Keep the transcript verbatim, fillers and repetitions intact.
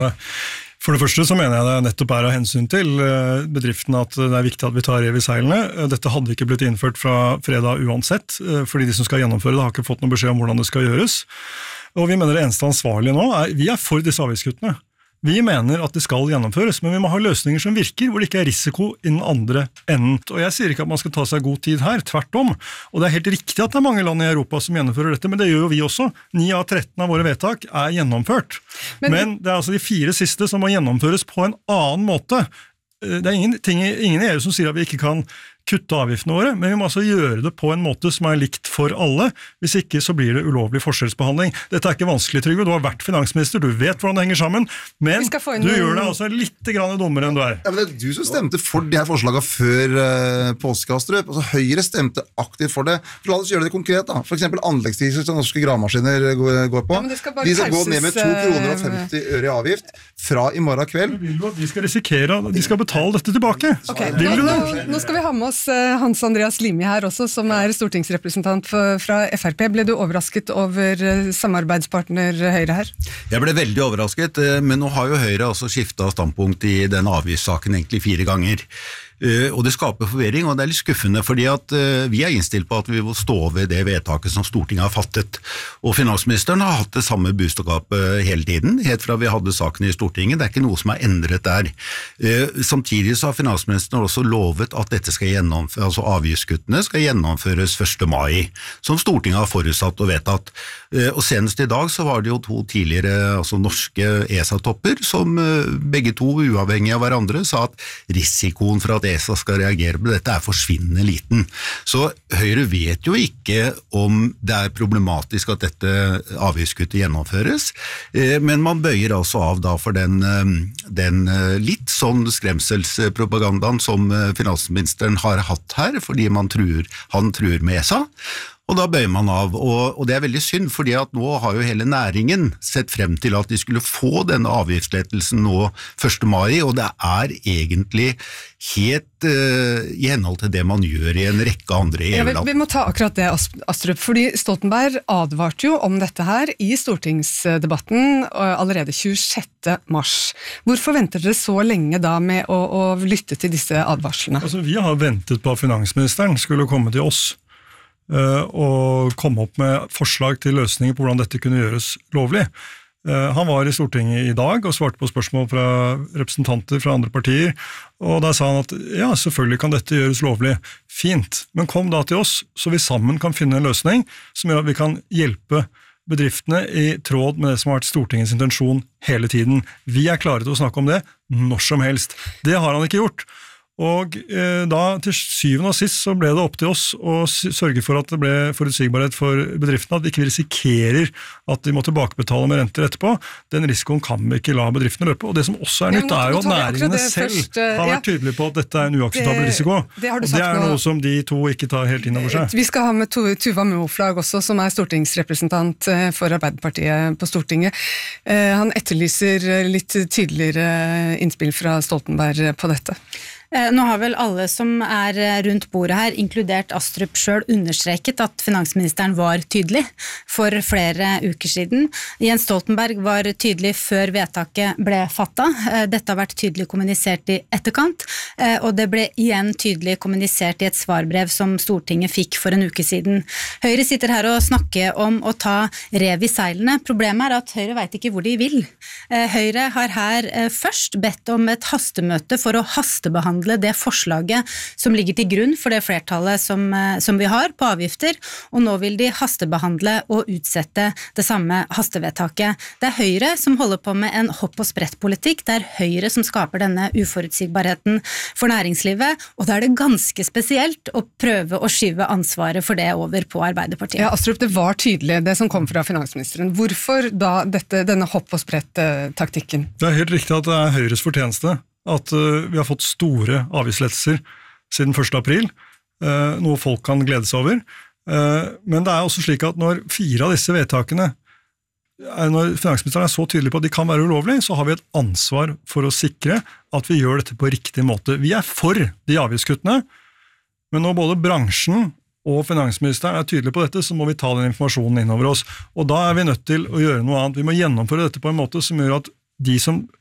For det første så mener jeg det nettopp er av hensyn til bedriften at det er viktig at vi tar rev i seilene. Dette hadde ikke blitt innført fra fredag uansett, fordi de som skal gjennomføre det har ikke fått noen beskjed om hvordan det skal gjøres. Og vi mener det eneste ansvarlige nå er, vi er for disse avgiftskuttene. Vi mener at det skal gjennomføres, men vi må ha løsninger som virker, hvor det ikke er risiko i den andre enden. Og jeg sier ikke at man skal ta seg god tid her, tvert om. Og det er helt riktig at det er mange land i Europa som gjennomfører dette, men det gjør jo vi også. ni av tretten av våre vedtak er gjennomført. Men, men det er altså de fire siste som må gjennomføres på en annen måte. Det er ingen, ting, ingen i E U som sier at vi ikke kan kutte avgiftene våre, men vi må altså gjøre det på en måte som er likt for alle. Hvis ikke så blir det ulovlig forskjellsbehandling. Dette er ikke vanskelig, Trygve. Du har vært finansminister, du vet hvordan det henger sammen, men du gjør det altså litt grann dummere enn du er. Ja, men det er du som stemte for de her forslagene før uh, påske, Astrup. Altså, Høyre stemte aktivt for det. For la oss gjøre det konkret da. For eksempel anleggspriser som norske gravemaskiner går, går på. Ja, skal de skal gå ned med to kroner og femti øre i avgift fra i morgen kveld. Vil du at de skal risikere, de skal betale dette tilbake? Okay. Vil du det? Nå, nå skal vi ha med oss Hans Andreas Limi her også, som er stortingsrepresentant fra F R P. Ble du overrasket over samarbeidspartner Høyre her? Jeg ble veldig overrasket, men nå har jo Høyre altså skiftet standpunkt i den avgiftssaken egentlig fire ganger. Uh, og det skaper forvirring, og det er litt skuffende, fordi at uh, vi er innstilt på at vi må stå ved det vedtaket som Stortinget har fattet. Og finansministeren har hatt det samme budskapet hele tiden, helt fra vi hadde saken i Stortinget. Det er ikke noe som er endret der. Uh, samtidig så har finansministeren også lovet at dette skal gjennomføres, altså avgiftskuttene skal gjennomføres første mai, som Stortinget har forutsatt og vedtatt. Uh, og senest i dag så var det jo to tidligere altså norske E S A-topper, som uh, begge to, uavhengig av hverandre, sa at risikoen for at E S A skal reagere på dette er forsvinnende liten. Så Høyre vet jo ikke om det er problematisk at dette avgiftskuttet gjennomføres, men man bøyer altså av da for den, den litt sånn skremselspropagandaen som finansministeren har hatt her, fordi man truer, han truer med E S A. Og da bøyer man av, og, og det er veldig synd, fordi at nå har jo hele næringen sett frem til at de skulle få denne avgiftslettelsen nå første mai, og det er egentlig helt uh, i henhold til det man gjør i en rekke andre E U-land. Ja, vi, vi må ta akkurat det, Astrup, fordi Stoltenberg advarte jo om dette her i stortingsdebatten allerede tjuesjette mars. Hvorfor venter dere så lenge da med å, å lytte til disse advarslene? Altså, vi har ventet på at finansministeren skulle komme til oss og komme opp med forslag til løsninger på hvordan dette kunne gjøres lovlig. Han var i Stortinget i dag og svarte på spørsmål fra representanter fra andre partier, og der sa han at ja, selvfølgelig kan dette gjøres lovlig. Fint, men kom da til oss, så vi sammen kan finne en løsning som gjør at vi kan hjelpe bedriftene i tråd med det som har vært Stortingets intensjon hele tiden. Vi er klare til å snakke om det når som helst. Det har han ikke gjort. Og eh, da til syvende og sist så ble det opp til oss å sørge for at det ble forutsigbarhet for bedriftene, at vi ikke risikerer at de må tilbakebetale med renter etterpå. Den risikoen kan vi ikke la bedriftene løpe, og det som også er nytt er jo at næringene selv først, uh, har vært ja. tydelige på at dette er en uakseptabel risiko. Det, og det er noe nå. Som de to ikke tar helt inn over seg. Vi skal ha med Tuva Moflag også, som er stortingsrepresentant for Arbeiderpartiet på Stortinget. Uh, han etterlyser litt tydeligere innspill fra Stoltenberg på dette. Nå har vel alle som er rundt bordet her, inkludert Astrup selv, understreket at finansministeren var tydelig for flere uker siden. Jens Stoltenberg var tydelig før vedtaket ble fattet. Dette har vært tydelig kommunisert i etterkant, og det ble igjen tydelig kommunisert i et svarbrev som Stortinget fikk for en uke siden. Høyre sitter her og snakker om å ta rev i seilene. Problemet er at Høyre vet ikke hvor de vil. Høyre har her først bedt om et hastemøte for å hastebehandle det forslaget som ligger til grunn for det flertallet som, som vi har på avgifter, og nå vil de hastebehandle og utsette det samme hastevedtaket. Det er Høyre som holder på med en hopp- og sprettpolitikk, det er Høyre som skaper denne uforutsigbarheten for næringslivet, og da er det ganske spesielt å prøve å skyve ansvaret for det over på Arbeiderpartiet. Ja, Astrup, det var tydelig det som kom fra finansministeren. Hvorfor da dette, denne hopp- og sprett-taktikken? Det er helt riktig at det er Høyres fortjeneste at uh, vi har fått store avgiftslettelser siden første april, uh, noe folk kan glede seg over. Uh, men det er også slik at når fire av disse vedtakene, er, når finansministeren er så tydelig på at de kan være ulovlige, så har vi et ansvar for å sikre at vi gjør dette på riktig måte. Vi er for de avgiftskuttene, men når både bransjen og finansministeren er tydelig på dette, så må vi ta den informasjonen inn over oss. Og da er vi nødt til å gjøre noe annet. Vi må gjennomføre dette på en måte som gjør at de som